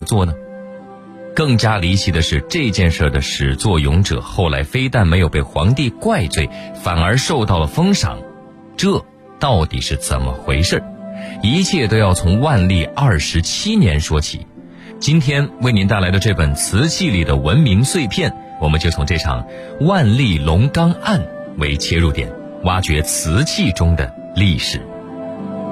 做呢？更加离奇的是，这件事的始作俑者后来非但没有被皇帝怪罪，反而受到了封赏，这到底是怎么回事？一切都要从万历27年说起。今天为您带来的这本瓷器里的文明碎片，我们就从这场万历龙缸案为切入点，挖掘瓷器中的历史。